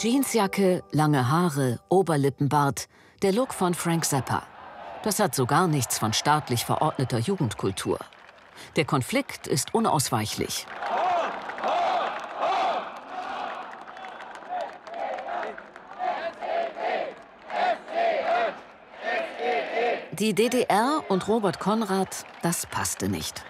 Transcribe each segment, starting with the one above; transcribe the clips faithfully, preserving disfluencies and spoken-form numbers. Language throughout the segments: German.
Jeansjacke, lange Haare, Oberlippenbart, der Look von Frank Zappa. Das hat so gar nichts von staatlich verordneter Jugendkultur. Der Konflikt ist unausweichlich. Die D D R und Robert Conrad, das passte nicht.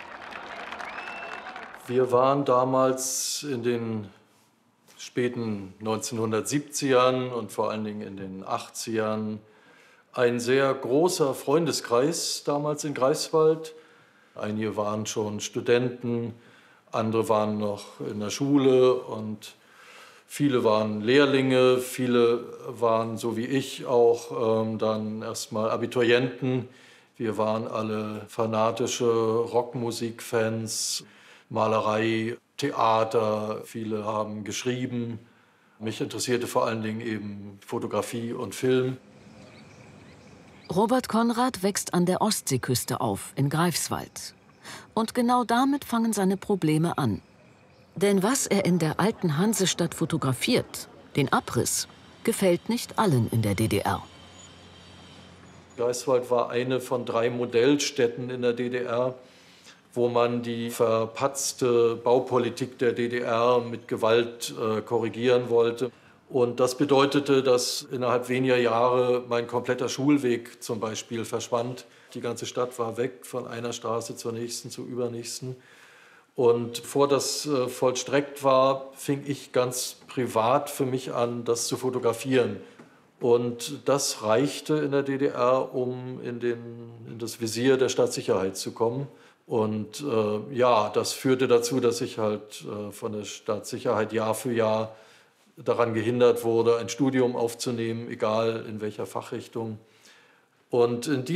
Wir waren damals in den späten neunzehnhundertsiebzigern und vor allen Dingen in den achtzigern ein sehr großer Freundeskreis damals in Greifswald. Einige waren schon Studenten, andere waren noch in der Schule und viele waren Lehrlinge, viele waren, so wie ich, auch ähm, dann erstmal Abiturienten. Wir waren alle fanatische Rockmusikfans, Malerei, Theater, viele haben geschrieben. Mich interessierte vor allen Dingen eben Fotografie und Film. Robert Conrad wächst an der Ostseeküste auf, in Greifswald. Und genau damit fangen seine Probleme an. Denn was er in der alten Hansestadt fotografiert, den Abriss, gefällt nicht allen in der D D R. Greifswald war eine von drei Modellstädten in der D D R, wo man die verpatzte Baupolitik der D D R mit Gewalt äh, korrigieren wollte. Und das bedeutete, dass innerhalb weniger Jahre mein kompletter Schulweg zum Beispiel verschwand. Die ganze Stadt war weg, von einer Straße zur nächsten, zur übernächsten. Und bevor das äh, vollstreckt war, fing ich ganz privat für mich an, das zu fotografieren. Und das reichte in der D D R, um in, den, in das Visier der Staatssicherheit zu kommen. Und äh, ja, das führte dazu, dass ich halt äh, von der Staatssicherheit Jahr für Jahr daran gehindert wurde, ein Studium aufzunehmen, egal in welcher Fachrichtung. Und in